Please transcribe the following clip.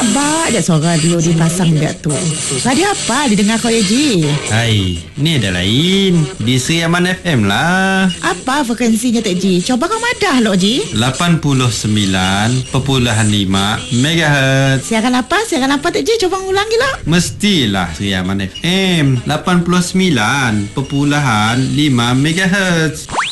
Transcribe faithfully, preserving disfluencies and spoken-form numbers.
Nampak je suara dia dipasang dia tu. Radio apa didengar kau ya Ji? Hai, ni ada lain. Di Sri Aman F M lah. Apa frekuensinya Tok Ji? Coba kau madah lo Ji. lapan puluh sembilan perpuluhan lima megahertz. Siaran apa? Siaran apa Tok Ji? Coba ulangi lo. Mestilah Sri Aman F M lapan puluh sembilan perpuluhan lima megahertz.